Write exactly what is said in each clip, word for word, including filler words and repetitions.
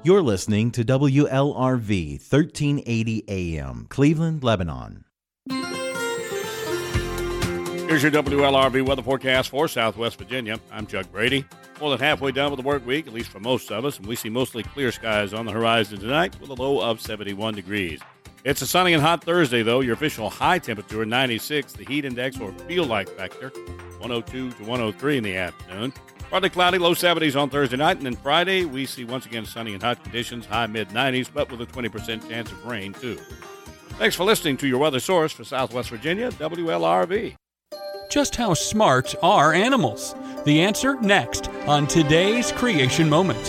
You're listening to W L R V thirteen eighty A M, Cleveland, Lebanon. Here's your W L R V weather forecast for Southwest Virginia. I'm Chuck Brady. More than halfway done with the work week, at least for most of us, and we see mostly clear skies on the horizon tonight with a low of seventy-one degrees. It's a sunny and hot Thursday, though. Your official high temperature, ninety-six. The heat index or feel-like factor, one oh two to one oh three in the afternoon. Partly cloudy, low seventies on Thursday night, and then Friday we see once again sunny and hot conditions, high mid-nineties, but with a twenty percent chance of rain, too. Thanks for listening to your weather source for Southwest Virginia, W L R V. Just how smart are animals? The answer next on today's Creation Moment.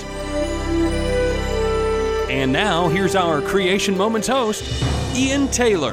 And now, here's our Creation Moments host, Ian Taylor.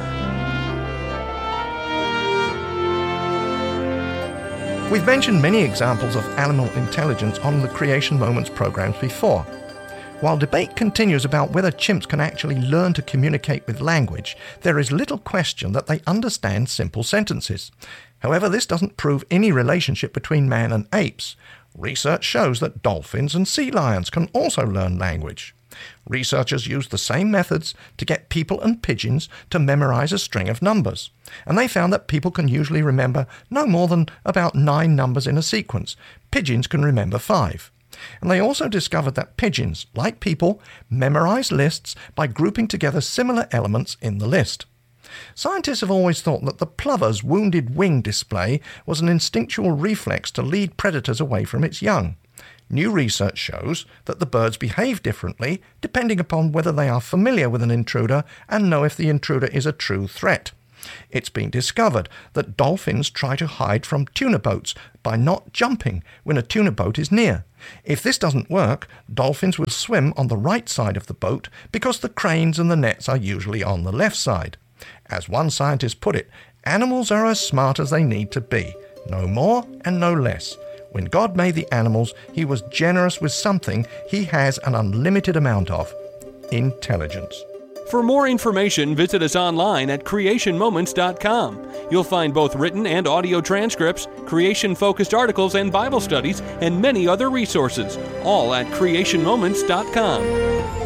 We've mentioned many examples of animal intelligence on the Creation Moments programs before. While debate continues about whether chimps can actually learn to communicate with language, there is little question that they understand simple sentences. However, this doesn't prove any relationship between man and apes. Research shows that dolphins and sea lions can also learn language. Researchers used the same methods to get people and pigeons to memorize a string of numbers, and they found that people can usually remember no more than about nine numbers in a sequence. Pigeons can remember five. And they also discovered that pigeons, like people, memorize lists by grouping together similar elements in the list. Scientists have always thought that the plover's wounded wing display was an instinctual reflex to lead predators away from its young. New research shows that the birds behave differently depending upon whether they are familiar with an intruder and know if the intruder is a true threat. It's been discovered that dolphins try to hide from tuna boats by not jumping when a tuna boat is near. If this doesn't work, dolphins will swim on the right side of the boat because the cranes and the nets are usually on the left side. As one scientist put it, animals are as smart as they need to be, no more and no less. When God made the animals, he was generous with something he has an unlimited amount of: intelligence. For more information, visit us online at creation moments dot com. You'll find both written and audio transcripts, creation-focused articles and Bible studies, and many other resources, all at creation moments dot com.